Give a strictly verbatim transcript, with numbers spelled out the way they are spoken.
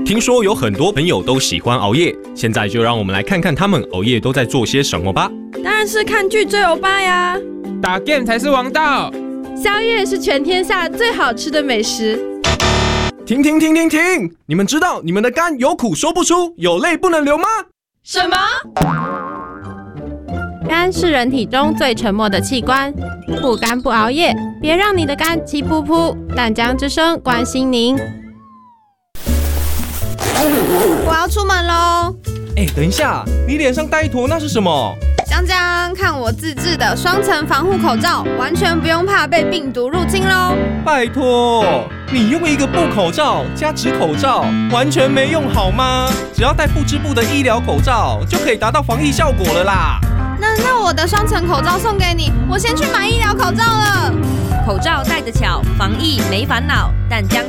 听说有很多朋友都喜欢熬夜，现在就让我们来看看他们熬夜都在做些什么吧。 当然是看剧追欧巴呀， 打 game 才是王道， 宵夜是全天下最好吃的美食。 停停停停停！你们知道你们的肝有苦说不出，有泪不能流吗？ 什么？ 肝是人体中最沉默的器官，不肝不熬夜，别让你的肝气噗噗。淡江之声关心您。 我要出门喽！ 哎，等一下，你脸上带一坨那是什么？ 江江，看我自制的双层防护口罩，完全不用怕被病毒入侵喽！ 拜托，你用一个布口罩加纸口罩，完全没用好吗？只要戴不织布的医疗口罩，就可以达到防疫效果了啦。 那那我的双层口罩送给你，我先去买医疗口罩了。 口罩戴得巧，防疫没烦恼。淡江